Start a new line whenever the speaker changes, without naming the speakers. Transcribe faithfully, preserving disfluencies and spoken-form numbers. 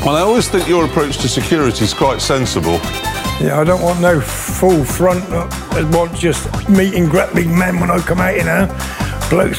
Well, I always think your approach to security is quite sensible.
Yeah, I don't want no full front. I want just meeting grappling men when I come out, you know. Blokes